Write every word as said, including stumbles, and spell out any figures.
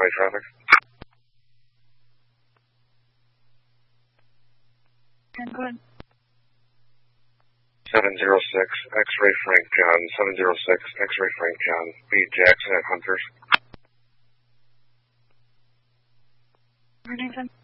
highway traffic. And go ahead. seven zero six, X-ray Frank John, seven zero six, X-ray Frank John, B. Jackson at Hunters. Your name,